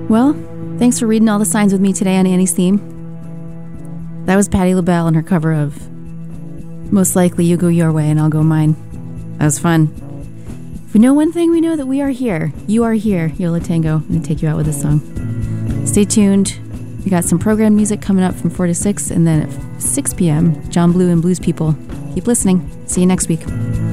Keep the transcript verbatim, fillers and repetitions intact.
Well, thanks for reading all the signs with me today on Annie's Theme. That was Patti LaBelle and her cover of Most Likely You Go Your Way and I'll Go Mine. That was fun. If we know one thing, we know that we are here. You are here, Yo La Tengo. I'm going to take you out with this song. Stay tuned. We got some program music coming up from four to six, and then at six p.m., John Blue and Blues People. Keep listening. See you next week.